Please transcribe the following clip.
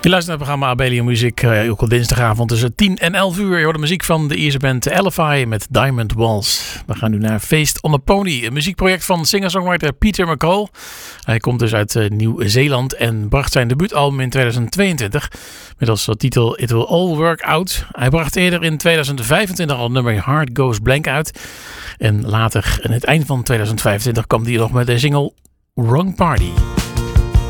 Je luistert naar het programma Abelian Muziek, ook op dinsdagavond tussen 10 en 11 uur. Je hoort de muziek van de Ierse band Elefy met Diamond Walls. We gaan nu naar Feast on the Pony, een muziekproject van singer-songwriter Peter McCall. Hij komt dus uit Nieuw-Zeeland en bracht zijn debuutalbum in 2022 met als titel It Will All Work Out. Hij bracht eerder in 2025 al het nummer Heart Goes Blank uit. En later, aan het eind van 2025, kwam hij nog met de single Wrong Party.